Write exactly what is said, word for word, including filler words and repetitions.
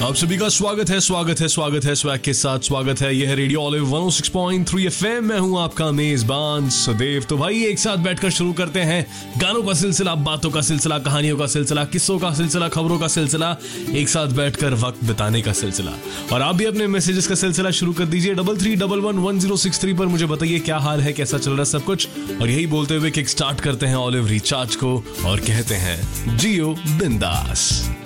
आप सभी का स्वागत है स्वागत है स्वागत है स्वैग के साथ स्वागत है। यह है रेडियो ऑलिव वन ओ सिक्स पॉइंट थ्री एफएम। मैं हूं आपका मेजबान सुदेव। तो भाई एक साथ बैठकर शुरू करते हैं गानों का सिलसिला, बातों का सिलसिला, कहानियों का सिलसिला, किस्सों का सिलसिला, खबरों का सिलसिला, एक साथ बैठकर वक्त बिताने का सिलसिला। और आप भी अपने मैसेजेस का सिलसिला शुरू कर दीजिए double three double one one zero six three पर। मुझे बताइए क्या हाल है, कैसा चल रहा है सब कुछ। और यही बोलते हुए किक स्टार्ट करते हैं ऑलिव रिचार्ज को और कहते हैं जियो बिंदास।